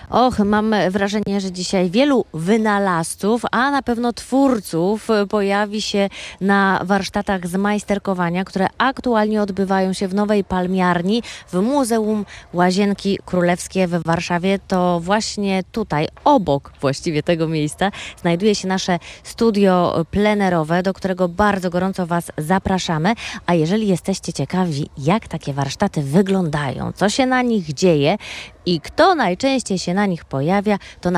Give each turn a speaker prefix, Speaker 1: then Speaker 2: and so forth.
Speaker 1: Och, mam wrażenie, że dzisiaj wielu wynalazców, a na pewno twórców pojawi się na warsztatach z majsterkowania, które aktualnie odbywają się w Nowej Palmiarni w Muzeum Łazienki Królewskie w Warszawie. To właśnie tutaj, obok właściwie tego miejsca, znajduje się nasze studio plenerowe, do którego bardzo gorąco Was zapraszamy. A jeżeli jesteście ciekawi, jak takie warsztaty wyglądają, co się na nich dzieje i kto najczęściej się na nich pojawia, to